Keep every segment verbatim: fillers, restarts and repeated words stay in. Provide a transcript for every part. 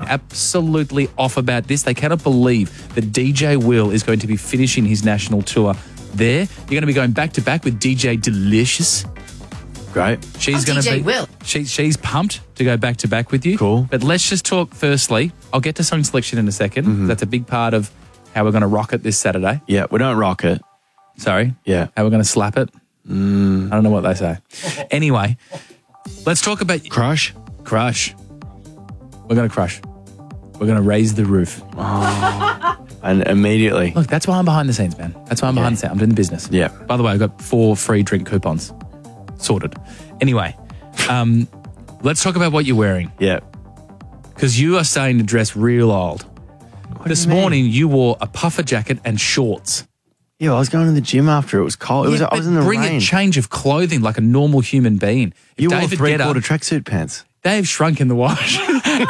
absolutely off about this. They cannot believe that D J Will is going to be finishing his national tour there. You're going to be going back to back with D J Delicious. Great. She's Oh, going to D J be. Will. She, she's pumped to go back to back with you. Cool. But let's just talk firstly. I'll get to song selection in a second. Mm-hmm. That's a big part of how we're going to rock it this Saturday. Yeah, we don't rock it. Sorry. Yeah. How we're going to slap it. Mm. I don't know what they say. Anyway, let's talk about Crush. Crush. We're going to crush. We're going to raise the roof. And immediately. Look, that's why I'm behind the scenes, man. That's why I'm behind the scenes. I'm doing the business. Yeah. By the way, I've got four free drink coupons. Sorted. Anyway, um, let's talk about what you're wearing. Yeah. Because you are starting to dress real old. This you mean? morning, you wore a puffer jacket and shorts. Yeah, I was going to the gym after. It was cold. It was, Yeah, I was but in the bring rain. a change of clothing like a normal human being. If You wore David three-quarter Guetta, tracksuit pants. They've shrunk in the wash.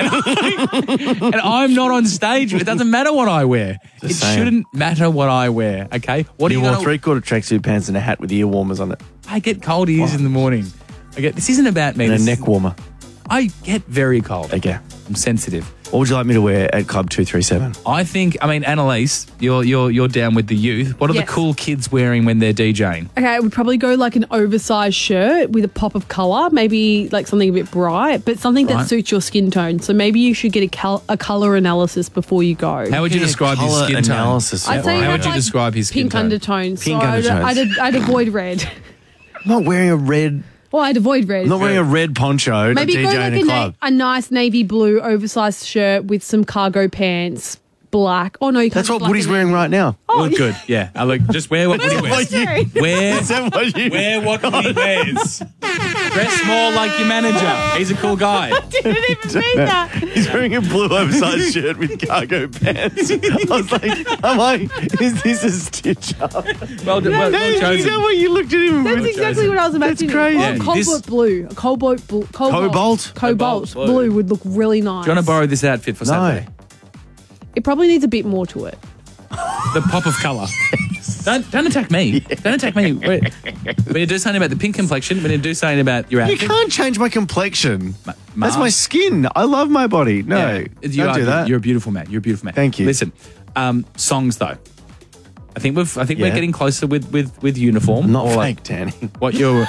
and I'm not on stage. It doesn't matter what I wear. Just it saying. shouldn't matter what I wear, okay? What You are you wore gonna, three-quarter tracksuit pants and a hat with ear warmers on it. I get cold ears in the morning. I get, this isn't about me. And a This neck is- warmer. I get very cold. Okay. I'm sensitive. What would you like me to wear at Club two three seven? I think, I mean, Annalise, you're you're you're down with the youth. What are Yes. the cool kids wearing when they're DJing? Okay, I would probably go like an oversized shirt with a pop of colour, maybe like something a bit bright, but something that Right. suits your skin tone. So maybe you should get a, col- a colour analysis before you go. How would you Yeah, describe his colour skin tone? analysis. I'd say How you would had, you like, describe his skin pink tone? undertones. Pink so I'd, undertones. I'd, I'd avoid red. I'm not wearing a red. Well, I'd avoid red. I'm not wearing a red poncho Maybe to go D J like in a, a na- club. a nice navy blue oversized shirt with some cargo pants, black. Oh no, you can't. That's do what black Woody's and wearing navy. right now. Oh, Look good, yeah. I look, just wear what Woody wears. Sorry. Wear, Is that what you wear what Woody wears. Dress more like your manager. He's a cool guy. didn't even mean that. He's wearing a blue oversized shirt with cargo pants. I was like, am I, is this a stitch up? Well, well, well Is that chosen. what you looked at him That's with? exactly what I was imagining. crazy. Oh, Yeah, cobalt this- blue. A cobalt blue. Cobalt. Cobalt? Cobalt, Cobalt blue. blue would look really nice. Do you want to borrow this outfit for No. Saturday? It probably needs a bit more to it. The pop of colour. Don't don't attack me. Don't attack me. We're, we're going to do something about the pink complexion. We're going to do something about your You outfit. can't change my complexion. Ma- That's Ma- my skin. I love my body. No, Yeah, don't you are, do that. You're a beautiful man. You're a beautiful man. Thank you. Listen, um, songs though. I think we've. I think we're Yeah. getting closer with with with uniform. I'm not Or, fake like, tanning. What you're.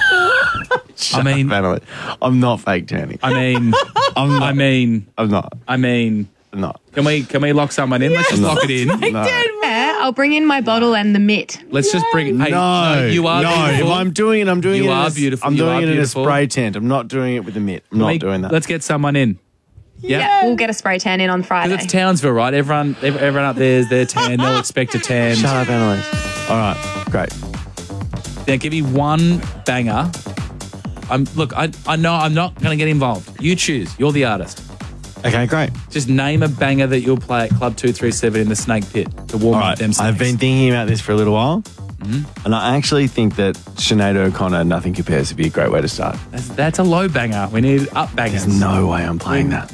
I mean, Vanilla. I'm not fake tanning. I mean, I'm not. I mean, I'm not. I mean. I'm not. Can we can we lock someone in? Let's just lock it in. No. Yeah, I'll bring in my bottle and the mitt. Let's just bring it. Hey, No, you are no. beautiful. If I'm doing it, I'm doing You it. are in a, beautiful. I'm You doing are it beautiful. in a spray tent. I'm not doing it with a mitt. I'm not We- doing that. Let's get someone in. Yeah. We'll get a spray tan in on Friday. Because it's Townsville, right? Everyone, ev- everyone up there is their tan. They'll expect a tan. Shut up, Annalise. All right, great. Now, give me one banger. I'm look. I I know I'm not going to get involved. You choose. You're the artist. Okay, great. Just name a banger that you'll play at Club two three seven in the Snake Pit to warm All up right, them snakes. I've been thinking about this for a little while, and I actually think that Sinead O'Connor, Nothing Compares, would be a great way to start. That's, that's a low banger. We need up bangers. There's no way I'm playing that.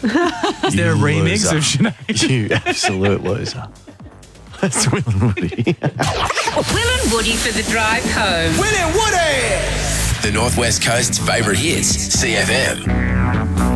Is there a You remix loser. of Sinead? You absolute loser. That's Will and Woody. Will and Woody for the drive home. Will and Woody! The Northwest Coast's favourite hits, C F M.